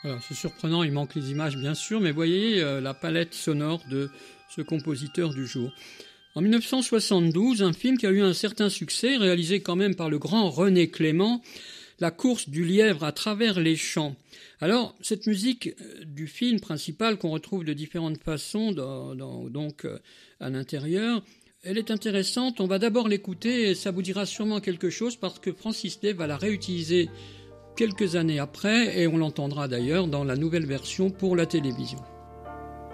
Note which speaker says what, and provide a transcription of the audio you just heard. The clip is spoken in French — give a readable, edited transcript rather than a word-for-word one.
Speaker 1: Alors, c'est surprenant, il manque les images bien sûr, mais voyez la palette sonore de ce compositeur du jour. En 1972, un film qui a eu un certain succès, réalisé quand même par le grand René Clément, La course du lièvre à travers les champs. Alors, cette musique du film principal qu'on retrouve de différentes façons à l'intérieur, elle est intéressante. On va d'abord l'écouter et ça vous dira sûrement quelque chose parce que Francis Day va la réutiliser quelques années après et on l'entendra d'ailleurs dans la nouvelle version pour la télévision.